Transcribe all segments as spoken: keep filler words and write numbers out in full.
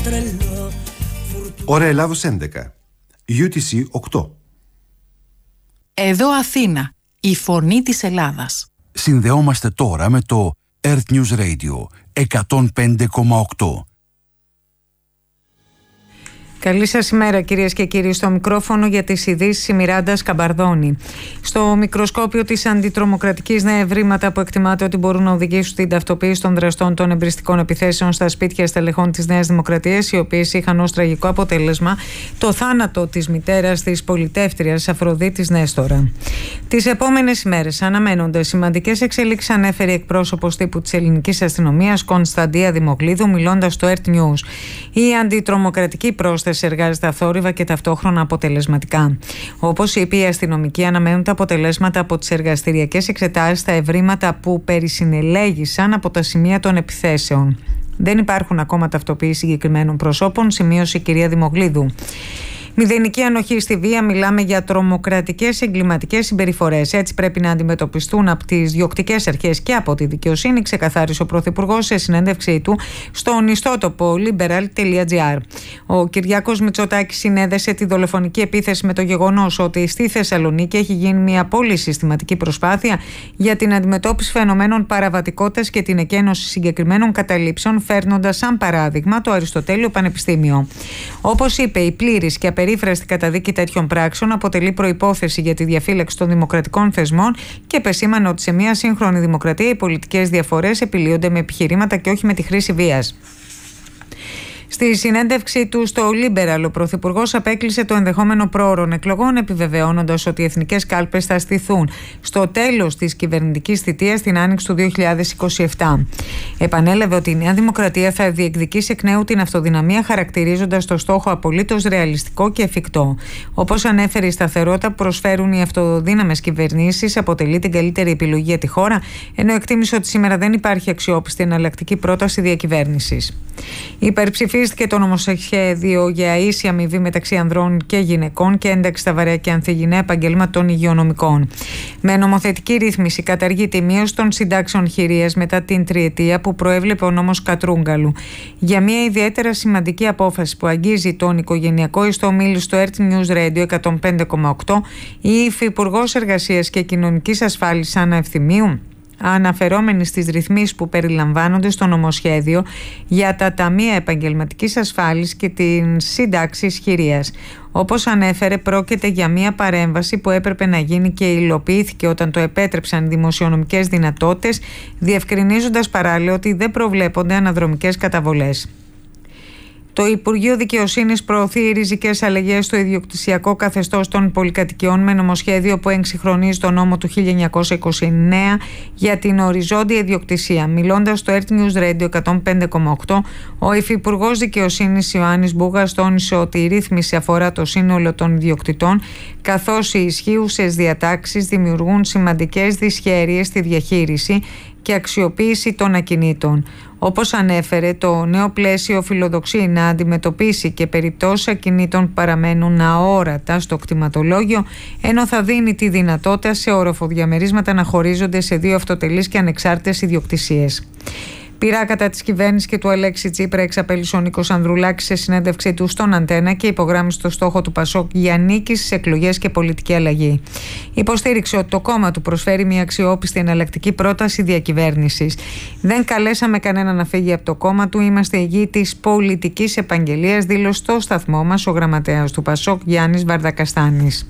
Ώρα Ελλάδος έντεκα, γιου τι σι οκτώ. Εδώ Αθήνα, η φωνή της Ελλάδας. Συνδεόμαστε τώρα με το Earth News Radio εκατόν πέντε κόμμα οκτώ. Καλή σας ημέρα κυρίες και κύριοι. Στο μικρόφωνο για τις ειδήσεις η Μιράντα Σκαμπαρδόνη. Στο μικροσκόπιο της αντιτρομοκρατικής νέα ευρήματα που εκτιμάται ότι μπορούν να οδηγήσουν στην ταυτοποίηση των δραστών των εμπριστικών επιθέσεων στα σπίτια στελεχών της Νέας Δημοκρατίας, οι οποίες είχαν ως τραγικό αποτέλεσμα το θάνατο της μητέρας της πολιτεύτριας Αφροδίτης Νέστορα. Τις επόμενες ημέρες αναμένονται σημαντικές εξελίξεις, ανέφερε εκπρόσωπος τύπου της ελληνικής αστυνομίας Κωνσταντία Δημοκλίδου, μιλώντας στο Earth News. Η αντιτρομοκρατική πρόσθεση εργάζεται αθόρυβα και ταυτόχρονα αποτελεσματικά. Όπως είπε, οι αστυνομικοί αναμένουν τα αποτελέσματα από τις εργαστηριακές εξετάσεις στα ευρήματα που περισυνελέγησαν από τα σημεία των επιθέσεων. Δεν υπάρχουν ακόμα ταυτοποίησεις συγκεκριμένων προσώπων, σημείωσε η κυρία Δημοκλίδου. Μηδενική ανοχή στη βία, μιλάμε για τρομοκρατικές εγκληματικές συμπεριφορές. Έτσι πρέπει να αντιμετωπιστούν από τις διοκτικές αρχές και από τη δικαιοσύνη, ξεκαθάρισε ο Πρωθυπουργός σε συνέντευξή του στον ιστότοπο liberal τελεία gr. Ο Κυριάκος Μητσοτάκης συνέδεσε τη δολοφονική επίθεση με το γεγονός ότι στη Θεσσαλονίκη έχει γίνει μια πολύ συστηματική προσπάθεια για την αντιμετώπιση φαινομένων παραβατικότητας και την εκένωση συγκεκριμένων καταλήψεων, φέρνοντας σαν παράδειγμα το Αριστοτέλειο Πανεπιστήμιο. Όπως είπε, η πλήρης και απερίφραστη καταδίκη τέτοιων πράξεων αποτελεί προϋπόθεση για τη διαφύλαξη των δημοκρατικών θεσμών και επεσήμανε ότι σε μια σύγχρονη δημοκρατία οι πολιτικές διαφορές επιλύονται με επιχειρήματα και όχι με τη χρήση βίας. Στη συνέντευξή του στο Liberal, ο Πρωθυπουργός απέκλεισε το ενδεχόμενο πρόωρων εκλογών, επιβεβαιώνοντας ότι οι εθνικές κάλπες θα στηθούν στο τέλος της κυβερνητικής θητείας την άνοιξη του δύο χιλιάδες είκοσι επτά. Επανέλαβε ότι η Νέα Δημοκρατία θα διεκδικήσει εκ νέου την αυτοδυναμία, χαρακτηρίζοντας το στόχο απολύτως ρεαλιστικό και εφικτό. Όπως ανέφερε, η σταθερότητα που προσφέρουν οι αυτοδύναμες κυβερνήσεις αποτελεί την καλύτερη επιλογή για τη χώρα, ενώ εκτίμησε ότι σήμερα δεν υπάρχει αξιόπιστη εναλλακτική πρόταση διακυβέρνησης. Υπερψηφίστηκε το νομοσχέδιο για ίση αμοιβή μεταξύ ανδρών και γυναικών και ένταξη στα βαρέα και ανθυγιεινά επαγγέλματα των υγειονομικών. Με νομοθετική ρύθμιση καταργείται η μείωση των συντάξεων χειρίας μετά την τριετία που προέβλεπε ο νόμος Κατρούγκαλου. Για μια ιδιαίτερα σημαντική απόφαση που αγγίζει τον οικογενειακό ιστό, μίλησε στο Earth News Radio εκατόν πέντε κόμμα οκτώ η Υφυπουργός Εργασίας και Κοινωνικής Ασφάλισης Άννα Ευθυμίου, αναφερόμενοι στις ρυθμίσεις που περιλαμβάνονται στο νομοσχέδιο για τα ταμεία επαγγελματικής ασφάλισης και την σύνταξη ισχυρίας. Όπως ανέφερε, πρόκειται για μια παρέμβαση που έπρεπε να γίνει και υλοποιήθηκε όταν το επέτρεψαν οι δημοσιονομικές δυνατότητες, διευκρινίζοντας παράλληλα ότι δεν προβλέπονται αναδρομικές καταβολές. Το Υπουργείο Δικαιοσύνης προωθεί ριζικές αλλαγές στο ιδιοκτησιακό καθεστώς των πολυκατοικιών με νομοσχέδιο που εξυγχρονίζει τον νόμο του χίλια εννιακόσια είκοσι εννέα για την οριζόντια ιδιοκτησία. Μιλώντας στο Earth News Radio εκατόν πέντε κόμμα οκτώ, ο Υφυπουργός Δικαιοσύνης Ιωάννης Μπούγας τόνισε ότι η ρύθμιση αφορά το σύνολο των ιδιοκτητών, καθώς οι ισχύουσες διατάξεις δημιουργούν σημαντικές δυσχέρειες στη διαχείριση και αξιοποίηση των ακινήτων. Όπως ανέφερε, το νέο πλαίσιο φιλοδοξεί να αντιμετωπίσει και περιπτώσεις ακινήτων που παραμένουν αόρατα στο κτηματολόγιο, ενώ θα δίνει τη δυνατότητα σε οροφοδιαμερίσματα να χωρίζονται σε δύο αυτοτελείς και ανεξάρτητες ιδιοκτησίες. Πειρά κατά της κυβέρνησης και του Αλέξη Τσίπρα εξαπέλυσε ο Νίκος Ανδρουλάκης σε συνέντευξή του στον Αντένα και υπογράμμισε το στόχο του Πασόκ για νίκη στις εκλογές και πολιτική αλλαγή. Υποστήριξε ότι το κόμμα του προσφέρει μια αξιόπιστη εναλλακτική πρόταση διακυβέρνησης. Δεν καλέσαμε κανένα να φύγει από το κόμμα του. Είμαστε ηγοί της πολιτικής επαγγελίας, δήλωσε στο σταθμό μας ο γραμματέας του Πασόκ Γιάννης Βαρδακαστάνης.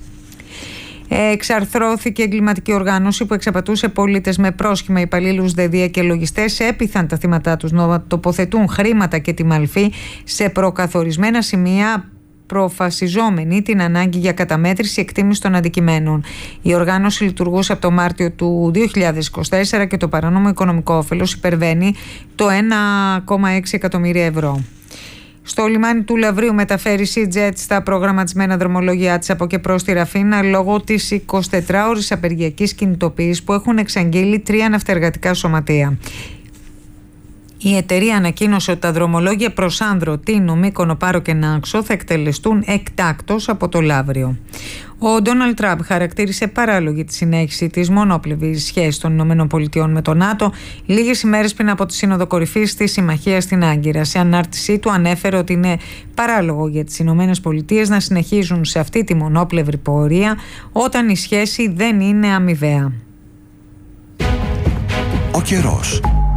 Εξαρθρώθηκε εγκληματική οργάνωση που εξαπατούσε πολίτες με πρόσχημα, υπαλλήλους ΔΕΔΙΑ και λογιστές. Έπειθαν τα θύματα τους να τοποθετούν χρήματα και τη μαλφή σε προκαθορισμένα σημεία, προφασιζόμενη την ανάγκη για καταμέτρηση εκτίμηση των αντικειμένων. Η οργάνωση λειτουργούσε από το Μάρτιο του δύο χιλιάδες είκοσι τέσσερα και το παράνομο οικονομικό όφελος υπερβαίνει το ένα κόμμα έξι εκατομμύρια ευρώ. Στο λιμάνι του Λαυρίου μεταφέρει SeaJet στα προγραμματισμένα δρομολόγια της από και προς τη Ραφίνα λόγω της εικοσιτετράωρης απεργιακής κινητοποίησης που έχουν εξαγγείλει τρία ναυτεργατικά σωματεία. Η εταιρεία ανακοίνωσε ότι τα δρομολόγια προς Άνδρο, Τίνο, Μύκονο, Πάρο και Νάξο θα εκτελεστούν εκτάκτως από το Λαύριο. Ο Ντόναλντ Τραμπ χαρακτήρισε παράλογη τη συνέχιση της μονόπλευρης σχέσης των ΗΠΑ με το ΝΑΤΟ λίγες ημέρες πριν από τη Σύνοδο Κορυφής της Συμμαχίας στην Άγκυρα. Σε ανάρτησή του ανέφερε ότι είναι παράλογο για τις ΗΠΑ να συνεχίζουν σε αυτή τη μονόπλευρη πορεία όταν η σχέση δεν είναι αμοιβαία. Ο καιρός.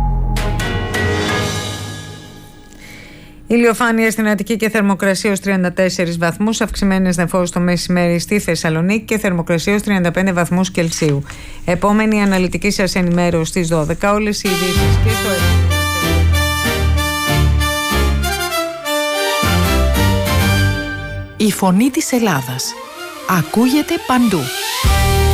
Ηλιοφάνεια στην Αττική και θερμοκρασία ως τριάντα τέσσερις βαθμούς, αυξημένες νεφώσεις το μεσημέρι στη Θεσσαλονίκη και θερμοκρασία ως τριάντα πέντε βαθμούς Κελσίου. Επόμενη αναλυτική σας ενημέρωση στις δώδεκα. Όλες οι ειδήσεις και στο Η φωνή της Ελλάδας ακούγεται παντού.